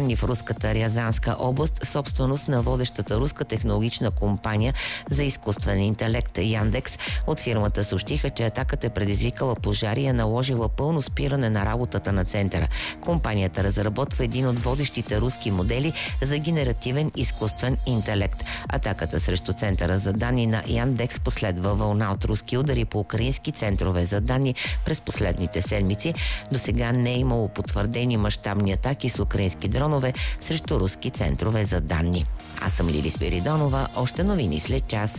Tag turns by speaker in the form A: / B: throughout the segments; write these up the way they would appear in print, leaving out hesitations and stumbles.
A: данни в руската Рязанска област, собственост на водещата руска технологична компания за изкуствен интелект Яндекс. От фирмата съобщиха, че атаката е предизвикала пожари и е наложила пълно спиране на работата на центъра. Компанията разработва един от водещите руски модели за генеративен изкуствен интелект. Атаката срещу центъра за данни на Яндекс последва вълна от руски удари по украински центрове за данни през последните седмици. До сега не е имало потвърдени мащабни атаки с украински дронове срещу руски центрове за данни. Аз съм Лили Спиридонова. Още новини след час.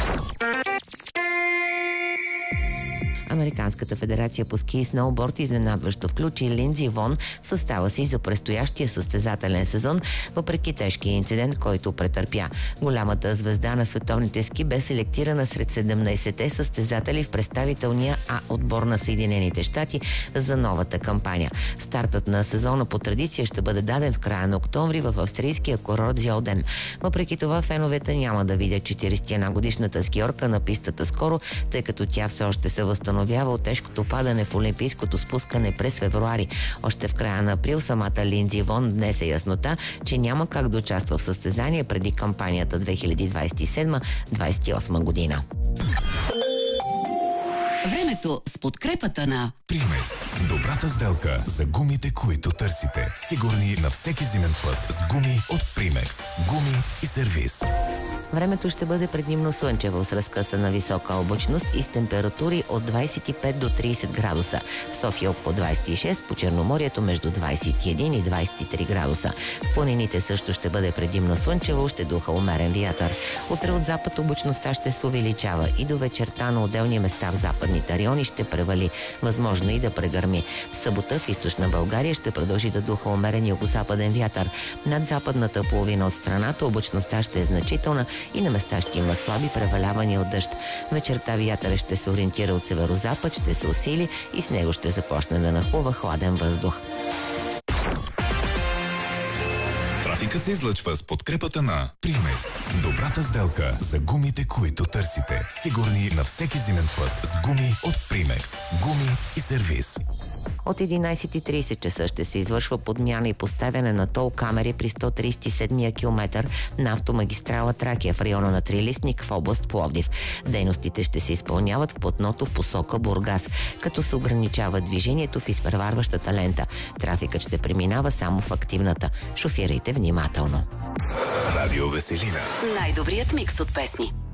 A: Американската федерация по ски и сноуборд изненадващо включи Линдзи Вон в състава си за предстоящия състезателен сезон, въпреки тежкия инцидент, който претърпя. Голямата звезда на световните ски бе селектирана сред 17-те състезатели в представителния А отбор на Съединените щати за новата кампания. Стартът на сезона по традиция ще бъде даден в края на октомври в австрийския курорт Зьоден. Въпреки това, феновете няма да видят 41-годишната скиорка на пистата скоро, тъй като тя все още се възстановява от тежкото падане в олимпийското спускане през февруари. Още в края на април самата Линдзи Вон внесе яснота, че няма как да участва в състезание преди кампанията 2027-2028 година.
B: Времето с подкрепата на
C: Примекс. Добрата сделка за гумите, които търсите. Сигурни на всеки зимен път с гуми от Примекс. Гуми и сервиз.
A: Времето ще бъде предимно слънчево с разкъсана висока облачност и с температури от 25 до 30 градуса. В София около 26, по Черноморието между 21 и 23 градуса. В планините също ще бъде предимно слънчево, ще духа умерен вятър. Утре от запад облачността ще се увеличава и до вечерта на отделни места в западните райони ще превали, възможно и да прегърми. В събота в източна България ще продължи да духа умерен югозападен вятър. Над западната половина от страната облачността ще е значителна и на места ще има слаби превалявания от дъжд. Вечерта вятърът ще се ориентира от северозапад, ще се усили и с него ще започне да нахлува хладен въздух.
C: Трафикът се излъчва с подкрепата на Примекс. Добрата сделка за гумите, които търсите. Сигурни на всеки зимен път с гуми от Примекс. Гуми и сервиз.
A: От 11:30 часа ще се извършва подмяна и поставяне на тол камери при 137-я километър на автомагистрала Тракия в района на Трилистник в област Пловдив. Дейностите ще се изпълняват в платното в посока Бургас, като се ограничава движението в изпреварващата лента. Трафикът ще преминава само в активната. Шофирайте внимателно.
C: Радио Веселина.
B: най-добрият микс от песни.